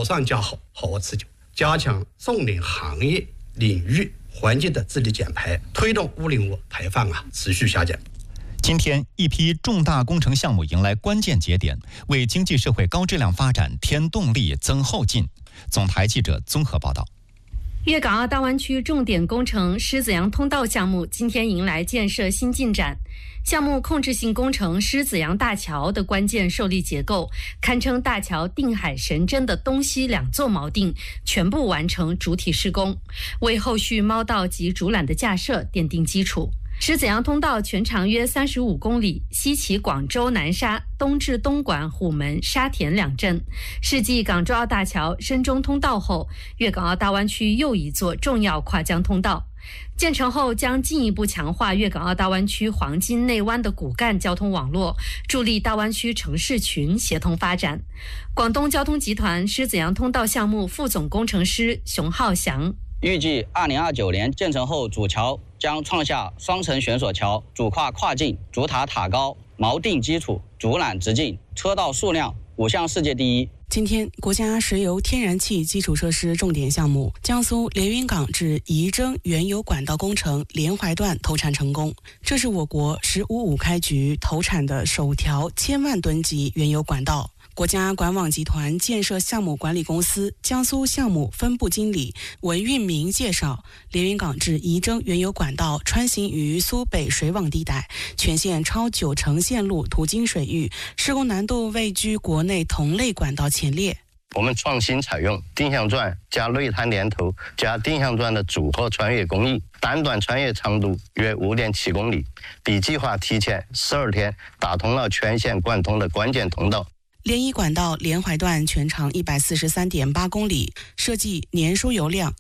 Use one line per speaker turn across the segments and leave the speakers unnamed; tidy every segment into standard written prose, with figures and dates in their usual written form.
好上加好，好而持久，加强重点行业领域环境的治理减排，推动污染物排放持续下降。
今天，一批重大工程项目迎来关键节点，为经济社会高质量发展添动力、增后劲。总台记者综合报道。
粤港澳大湾区重点工程狮子洋通道项目今天迎来建设新进展。项目控制性工程狮子洋大桥的关键受力结构，堪称大桥定海神针的东西两座锚定全部完成主体施工，为后续锚道及主缆的架设奠定基础。狮子洋通道全长约35公里，西起广州南沙，东至东莞、虎门、沙田两镇，是继港珠澳大桥、深中通道后，粤港澳大湾区又一座重要跨江通道。建成后将进一步强化粤港澳大湾区黄金内湾的骨干交通网络，助力大湾区城市群协同发展。广东交通集团狮子洋通道项目副总工程师熊浩翔
预计2029年建成后，主桥将创下双层悬索桥、主跨跨境、主塔塔高、锚定基础、主缆直径、车道数量5项世界第一。
今天，国家石油天然气基础设施重点项目江苏连云港至仪征原油管道工程连淮段投产成功，这是我国“15-5”开局投产的首条1000万吨级原油管道。国家管网集团建设项目管理公司江苏项目分部经理文运明介绍，连云港至仪征原油管道穿行于苏北水网地带，全线超90%线路途经水域，施工难度位居国内同类管道前列。
我们创新采用定向钻加内滩连头加定向钻的组合穿越工艺，单段穿越长度约5.7公里，比计划提前12天打通了全线贯通的关键通道。
连一管道连淮段全长143.8公里，设计年输油量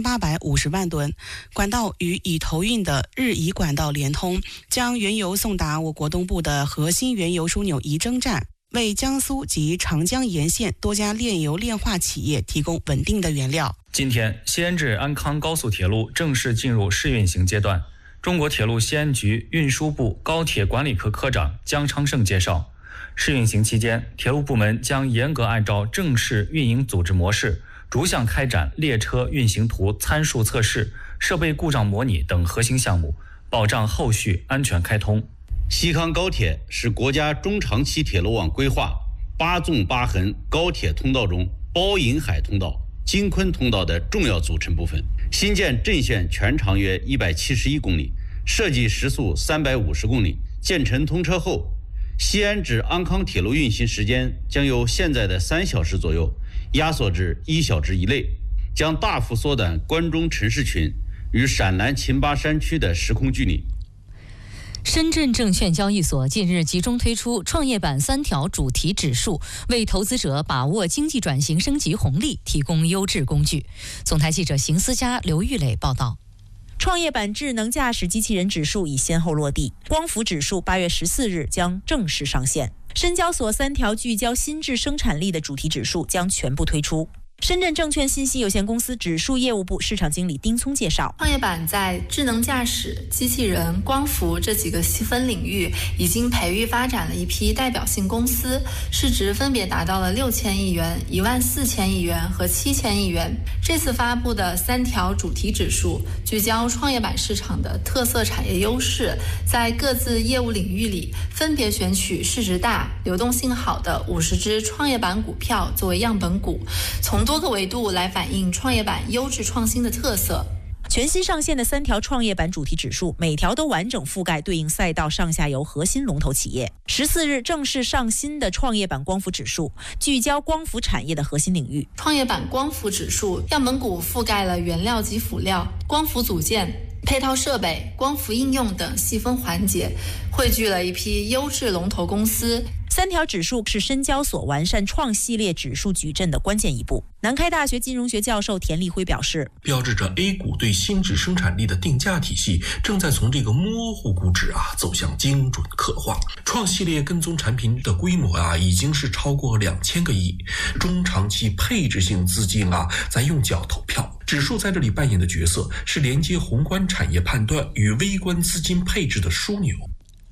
1850万吨。管道与已投运的日宜管道连通，将原油送达我国东部的核心原油枢纽仪征站，为江苏及长江沿线多家炼油炼化企业提供稳定的原料。
今天，西安至安康高速铁路正式进入试运行阶段。中国铁路西安局运输部高铁管理科科长姜昌胜介绍，试运行期间，铁路部门将严格按照正式运营组织模式，逐项开展列车运行图参数测试、设备故障模拟等核心项目，保障后续安全开通。
西康高铁是国家中长期铁路网规划8纵8横高铁通道中包银海通道、京昆通道的重要组成部分。新建阵线全长约171公里，设计时速350公里。建成通车后，西安至安康铁路运行时间将由现在的3小时左右压缩至1小时以内，将大幅缩短关中城市群与陕南秦巴山区的时空距离。
深圳证券交易所近日集中推出创业板3条主题指数，为投资者把握经济转型升级红利提供优质工具。总台记者邢思佳、刘玉磊报道。
创业板智能驾驶机器人指数已先后落地，光伏指数8月14日将正式上线。深交所3条聚焦新质生产力的主题指数将全部推出。深圳证券信息有限公司指数业务部市场经理丁聪介绍，
创业板在智能驾驶、机器人、光伏这几个细分领域已经培育发展了一批代表性公司，市值分别达到了6000亿元、14000亿元和7000亿元。这次发布的3条主题指数聚焦创业板市场的特色产业优势，在各自业务领域里分别选取市值大、流动性好的50只创业板股票作为样本股，从多个维度来反映创业板优质创新的特色。
全新上线的3条创业板主题指数，每条都完整覆盖对应赛道上下游核心龙头企业。14日正式上新的创业板光伏指数，聚焦光伏产业的核心领域。
创业板光伏指数样本股覆盖了原料及辅料、光伏组件、配套设备、光伏应用等细分环节，汇聚了一批优质龙头公司。
3条指数是深交所完善创系列指数矩阵的关键一步。南开大学金融学教授田立辉表示，
标志着 A 股对新质生产力的定价体系正在从这个模糊估值走向精准刻画。创系列跟踪产品的规模已经是超过2000个亿，中长期配置性资金在用脚投票。指数在这里扮演的角色是连接宏观产业判断与微观资金配置的枢纽。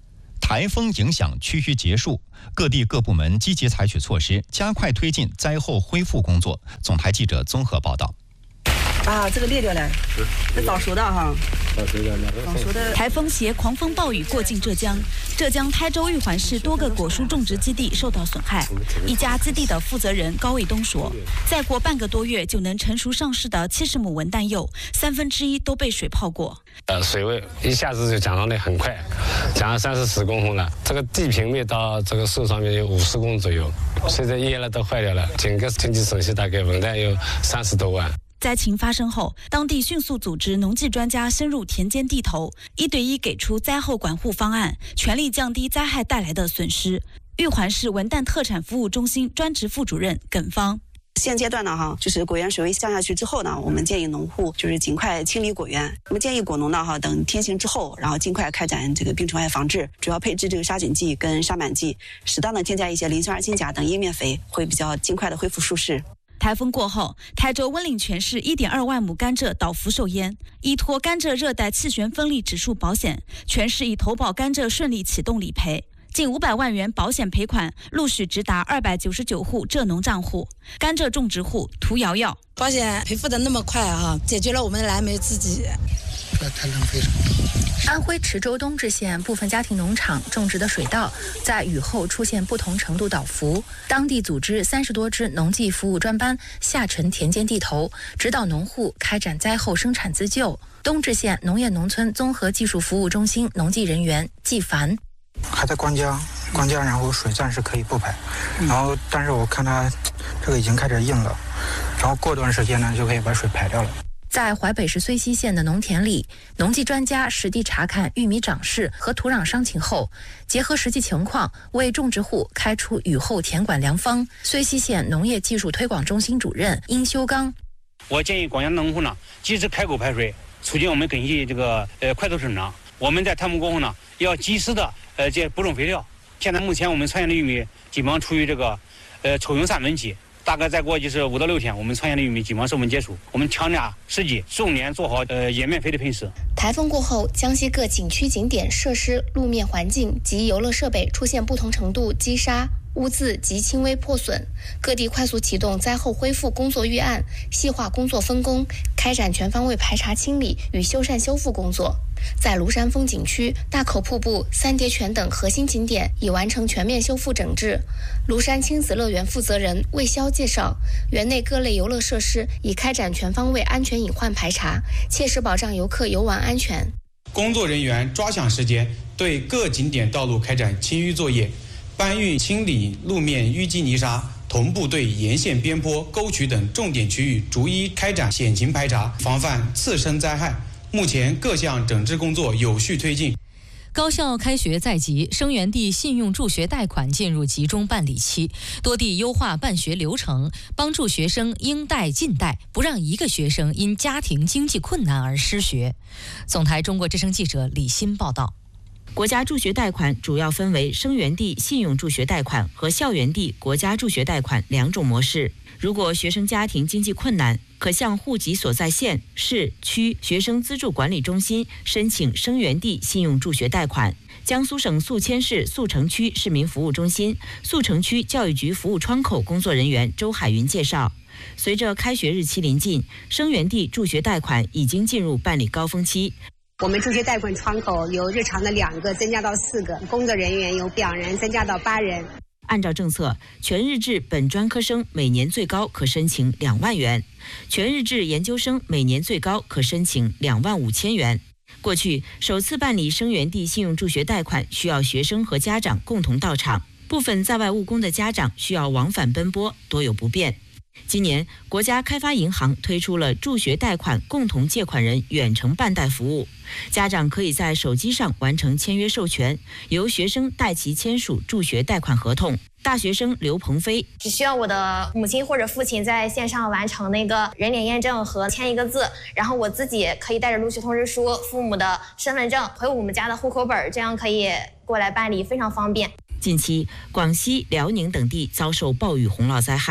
台风影响趋于结束，各地各部门积极采取措施，加快推进灾后恢复工作。总台记者综合报道。
这个裂掉了，这早熟的哈。早熟的。
台风携狂风暴雨过境浙江，浙江台州玉环市多个果蔬种植基地受到损害。一家基地的负责人高卫东说，再过半个多月就能成熟上市的70亩文旦柚，1/3都被水泡过。
水位一下子就降上来很快，降了30-40公分了。这个地平面到这个树上面有50公左右，现在叶了都坏掉了。整个经济损失大概文旦有30多万。
灾情发生后，当地迅速组织农技专家深入田间地头，1对1给出灾后管护方案，全力降低灾害带来的损失。玉环市文旦特产服务中心专职副主任耿芳。
现阶段呢，就是果园水位降下去之后呢，我们建议农户就是尽快清理果园。我们建议果农呢，等天晴之后，然后尽快开展这个病虫害防治，主要配置这个杀菌剂跟杀螨剂，适当的添加一些磷酸二氢钾等叶面肥，会比较尽快的恢复舒适。
台风过后，台州温岭全市1.2万亩甘蔗倒伏受淹。依托甘蔗热带气旋风力指数保险，全市已投保甘蔗顺利启动理赔，近500万元保险赔款陆续直达299户蔗农账户。甘蔗种植户涂瑶瑶，
保险赔付的那么快解决了我们的燃眉之急。
太浪费了。安徽池州东至县部分家庭农场种植的水稻在雨后出现不同程度倒伏，当地组织30多支农技服务专班下沉田间地头，指导农户开展灾后生产自救。东至县农业农村综合技术服务中心农技人员季凡，
还在关浆，然后水暂时可以不排，然后但是我看它这个已经开始硬了，然后过段时间呢就可以把水排掉了。
在淮北市睢溪县的农田里，农技专家实地查看玉米长势和土壤伤情后，结合实际情况为种植户开出雨后田管良方。睢溪县农业技术推广中心主任殷修刚，
我建议广家农户呢，及时开口排水，促进我们根系这个快速生长。我们在台风过后呢，要及时的补充肥料。现在目前我们穿线的玉米基本上处于这个抽用3分期。大概再过就是5到6天，我们穿线的玉米基本上授粉结束。我们强加时机，重点做好叶面肥的喷施。
台风过后，江西各景区景点设施、路面环境及游乐设备出现不同程度积沙、污渍及轻微破损，各地快速启动灾后恢复工作预案，细化工作分工，开展全方位排查清理与修缮修复工作。在庐山风景区、大口瀑布、三叠泉等核心景点已完成全面修复整治。庐山亲子乐园负责人魏潇介绍，园内各类游乐设施已开展全方位安全隐患排查，切实保障游客游玩安全。
工作人员抓响时间，对各景点道路开展清淤作业，搬运清理路面淤积泥沙，同步对沿线边坡、沟渠等重点区域逐一开展险情排查，防范次生灾害。目前各项整治工作有序推进。
高校开学在即，生源地信用助学贷款进入集中办理期，多地优化办学流程，帮助学生应贷尽贷，不让一个学生因家庭经济困难而失学。总台中国之声记者李欣报道。
国家助学贷款主要分为生源地信用助学贷款和校园地国家助学贷款2种模式。如果学生家庭经济困难，可向户籍所在县、市、区学生资助管理中心申请生源地信用助学贷款。江苏省宿迁市宿城区市民服务中心宿城区教育局服务窗口工作人员周海云介绍，随着开学日期临近，生源地助学贷款已经进入办理高峰期。
我们助学贷款窗口由日常的2个增加到4个，工作人员由2人增加到8人。
按照政策，全日制本专科生每年最高可申请2万元，全日制研究生每年最高可申请2万5千元。过去首次办理生源地信用助学贷款需要学生和家长共同到场，部分在外务工的家长需要往返奔波，多有不便。今年，国家开发银行推出了助学贷款共同借款人远程办贷服务，家长可以在手机上完成签约授权，由学生代其签署助学贷款合同。大学生刘鹏飞
只需要我的母亲或者父亲在线上完成那个人脸验证和签一个字，然后我自己可以带着录取通知书、父母的身份证和我们家的户口本，这样可以过来办理，非常方便。
近期，广西、辽宁等地遭受暴雨洪涝灾害。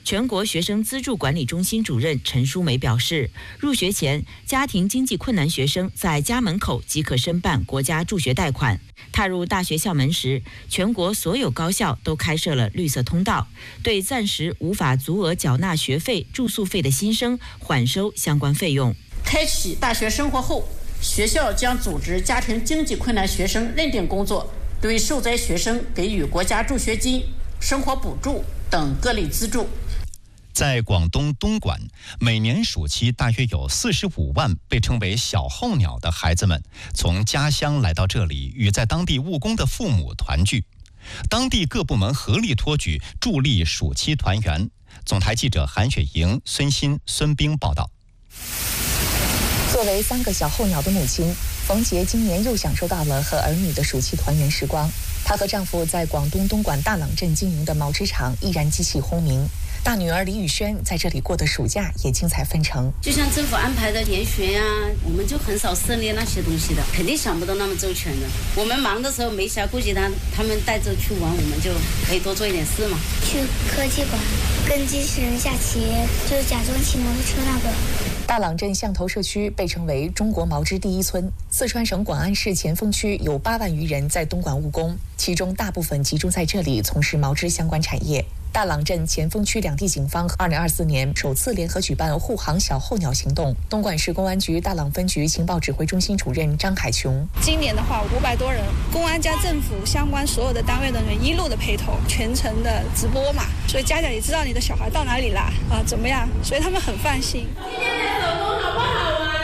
全国学生资助管理中心主任陈淑梅表示，入学前家庭经济困难学生在家门口即可申办国家助学贷款。踏入大学校门时，全国所有高校都开设了绿色通道，对暂时无法足额缴纳学费、住宿费的新生缓收相关费用。
开启大学生活后，学校将组织家庭经济困难学生认定工作，对受灾学生给予国家助学金、生活补助等各类资助。
在广东东莞，每年暑期大约有45万被称为小候鸟的孩子们从家乡来到这里，与在当地务工的父母团聚。当地各部门合力托举，助力暑期团圆。总台记者韩雪莹、孙鑫、孙冰报道。
作为3个小候鸟的母亲，冯杰今年又享受到了和儿女的暑期团圆时光。她和丈夫在广东东莞大朗镇经营的毛织厂依然机器轰鸣。大女儿李宇轩在这里过的暑假也精彩纷呈。
就像政府安排的联学呀，我们就很少涉猎那些东西的，肯定想不到那么周全的。我们忙的时候没暇顾及他们带着去玩，我们就可以多做一点事嘛。
去科技馆跟机器人下棋，就是假装骑摩托车那个。
大朗镇象头社区被称为中国毛织第一村。四川省广安市前锋区有8万余人在东莞务工，其中大部分集中在这里从事毛织相关产业。大朗镇前锋区2地警方2024年首次联合举办护航小候鸟行动。东莞市公安局大朗分局情报指挥中心主任张海琼：
今年的话500多人，公安加政府相关所有的单位的人一路的陪同，全程的直播嘛，所以家长也知道你的小孩到哪里啦，怎么样，所以他们很放心。今天的手工好不好玩？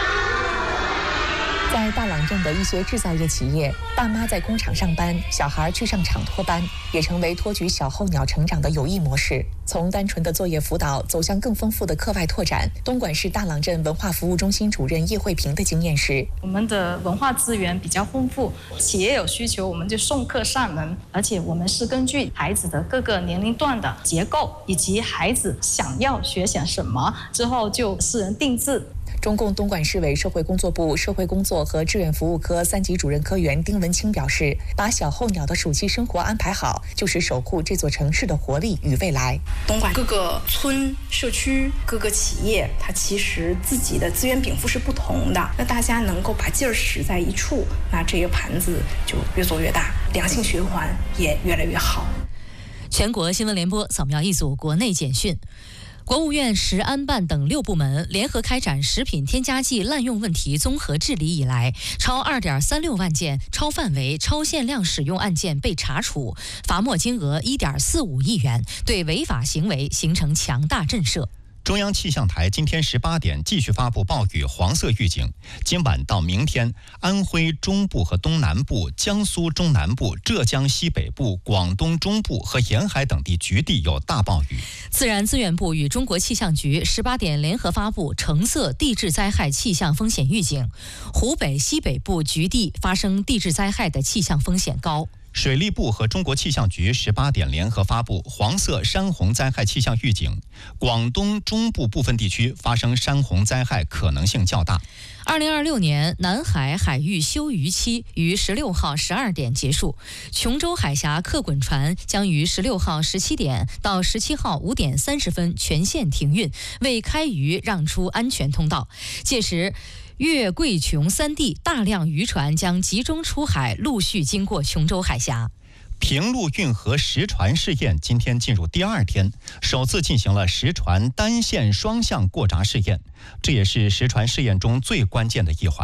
在大朗镇的一些制造业企业，爸妈在工厂上班，小孩去上厂托班，也成为托举小候鸟成长的有益模式。从单纯的作业辅导走向更丰富的课外拓展，东莞市大朗镇文化服务中心主任叶慧萍的经验是：
我们的文化资源比较丰富，企业有需求我们就送客上门，而且我们是根据孩子的各个年龄段的结构以及孩子想要学些什么，之后就私人定制。
中共东莞市委社会工作部社会工作和志愿服务科3级主任科员丁文清表示，把小候鸟的暑期生活安排好，就是守护这座城市的活力与未来。
东莞各个村、社区、各个企业，它其实自己的资源禀赋是不同的，那大家能够把劲儿使在一处，那这个盘子就越做越大，良性循环也越来越好。
全国新闻联播扫描一组国内简讯。国务院食安办等6部门联合开展食品添加剂滥用问题综合治理以来，超2.36万件超范围、超限量使用案件被查处，罚没金额1.45亿元，对违法行为形成强大震慑。
中央气象台今天18点继续发布暴雨黄色预警。今晚到明天，安徽中部和东南部、江苏中南部、浙江西北部、广东中部和沿海等地局地有大暴雨。
自然资源部与中国气象局18点联合发布橙色地质灾害气象风险预警，湖北西北部局地发生地质灾害的气象风险高。
水利部和中国气象局18点联合发布黄色山洪灾害气象预警，广东中部部分地区发生山洪灾害可能性较大。
2026年南海海域休渔期于16号12点结束，琼州海峡客滚船将于16号17点到17号5点30分全线停运，为开渔让出安全通道。届时粤贵琼3地大量渔船将集中出海，陆续经过琼州海峡。
平陆运河实船试验今天进入第2天，首次进行了实船单线双向过闸试验，这也是实船试验中最关键的一环。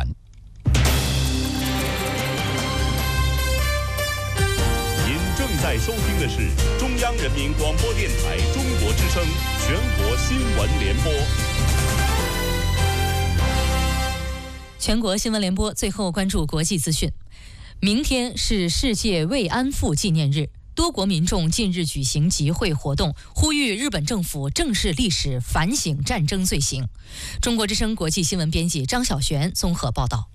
您正在收听的是中央人民广播电台中国之声全国新闻联播。
全国新闻联播最后关注国际资讯。明天是世界慰安妇纪念日，多国民众近日举行集会活动，呼吁日本政府正视历史，反省战争罪行。中国之声国际新闻编辑张小璇综合报道。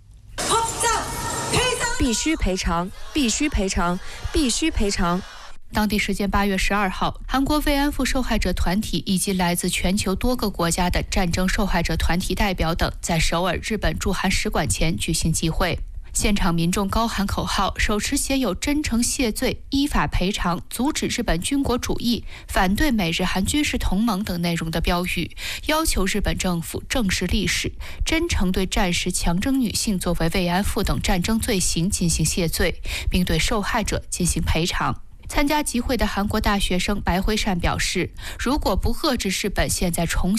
必须赔偿，必须赔偿，必须赔偿。当地时间8月12号，韩国慰安妇受害者团体以及来自全球多个国家的战争受害者团体代表等在首尔日本驻韩使馆前举行集会。 现场民众高喊口号，手持写有真诚谢罪、依法赔偿、阻止日本军国主义、反对美日韩军事同盟等内容的标语，要求日本政府正视历史，真诚对战时强征女性作为慰安妇等战争罪行进行谢罪，并对受害者进行赔偿。参加集会的韩国大学生白辉善表示，如果不遏制日本现在重